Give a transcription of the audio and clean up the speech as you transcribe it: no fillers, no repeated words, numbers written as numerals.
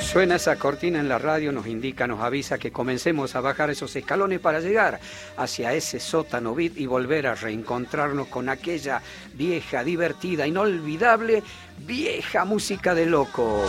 Suena esa cortina en la radio, nos indica, nos avisa que comencemos a bajar esos escalones para llegar hacia ese sótano beat y volver a reencontrarnos con aquella vieja, divertida, inolvidable, vieja música de loco.